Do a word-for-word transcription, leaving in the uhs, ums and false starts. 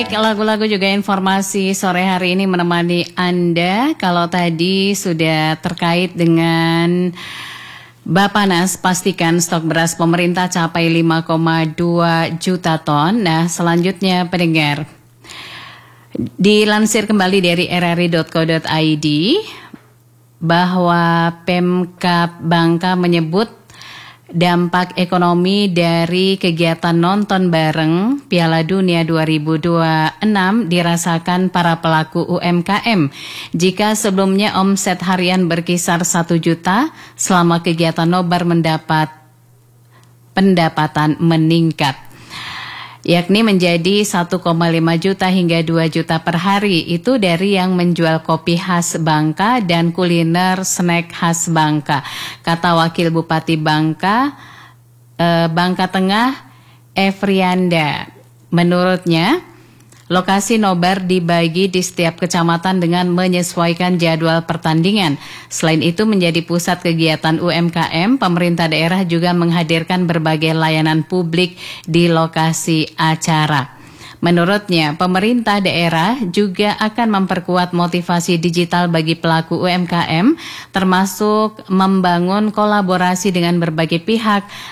Baik, lagu-lagu juga informasi sore hari ini menemani Anda. Kalau tadi sudah terkait dengan Bapanas, pastikan stok beras pemerintah capai lima koma dua juta ton. Nah, selanjutnya pendengar, dilansir kembali dari r r i dot co dot i d bahwa Pemkab Bangka menyebut dampak ekonomi dari kegiatan nonton bareng Piala Dunia dua ribu dua puluh enam dirasakan para pelaku U M K M. Jika sebelumnya omset harian berkisar satu juta, selama kegiatan nobar mendapat pendapatan meningkat, yakni menjadi satu koma lima juta hingga dua juta per hari. Itu dari yang menjual kopi khas Bangka dan kuliner snack khas Bangka. Kata Wakil Bupati Bangka, eh, Bangka Tengah, Efrianda. Menurutnya, lokasi nobar dibagi di setiap kecamatan dengan menyesuaikan jadwal pertandingan. Selain itu menjadi pusat kegiatan U M K M, pemerintah daerah juga menghadirkan berbagai layanan publik di lokasi acara. Menurutnya, pemerintah daerah juga akan memperkuat motivasi digital bagi pelaku U M K M, termasuk membangun kolaborasi dengan berbagai pihak